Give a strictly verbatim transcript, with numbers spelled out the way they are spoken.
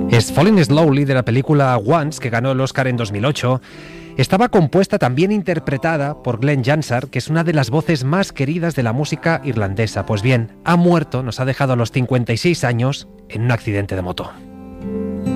Es Falling Slowly, de la película Once, que ganó el Oscar en dos mil ocho. Estaba compuesta, también interpretada por Glenn Hansard, que es una de las voces más queridas de la música irlandesa. Pues bien, ha muerto, nos ha dejado a los cincuenta y seis años en un accidente de moto.